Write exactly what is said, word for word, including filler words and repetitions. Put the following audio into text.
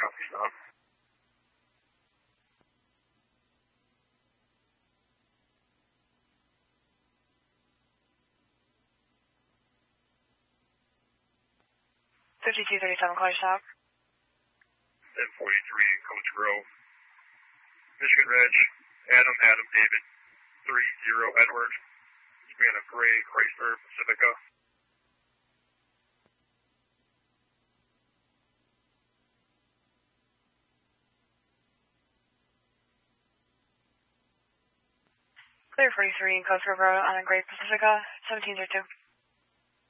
copy stop. fifty-two thirty-seven, call your stop. ten forty-three, Coach Grove. Michigan Ridge, Adam, Adam, David, three zero, Edward. Savannah Gray, Chrysler, Pacifica. Clear forty-three, Coast River Road on a Great Pacifica, seventeen zero two.